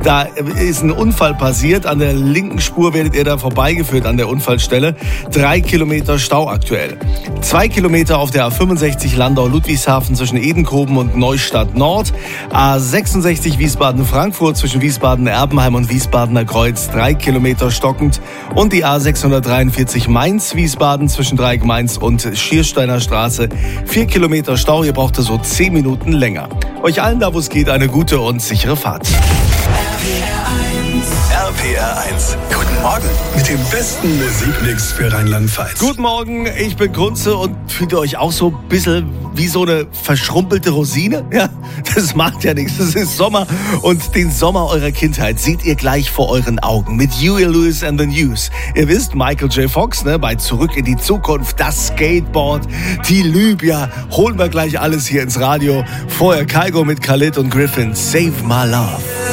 Da ist ein Unfall passiert. An der linken Spur werdet ihr da vorbeigeführt an der Unfallstelle. 3 Kilometer Stau aktuell. 2 Kilometer auf der A65 Landau-Ludwigshafen zwischen Edenkoben und Neustadt Nord. A66 Wiesbaden-Frankfurt zwischen Wiesbaden-Erbenheim und Wiesbadener Kreuz. 3 Kilometer stockend. Und die A643 Mainz-Wiesbaden zwischen Dreieck-Mainz und Schiersteiner Straße. 4 Kilometer Stau. Ihr braucht so 10 Minuten länger. Euch allen da, wo es geht, eine gute und sichere Fahrt. RPR1. Guten Morgen mit dem besten Musikmix für Rheinland-Pfalz. Guten Morgen, ich bin Kunze und fühlt ihr euch auch so ein bisschen wie so eine verschrumpelte Rosine? Ja, das macht ja nichts. Es ist Sommer und den Sommer eurer Kindheit seht ihr gleich vor euren Augen mit Huey Lewis and the News. Ihr wisst, Michael J. Fox, bei Zurück in die Zukunft, das Skateboard, die Libya. Holen wir gleich alles hier ins Radio. Vorher Kygo mit Khalid und Griffin, Save My Love.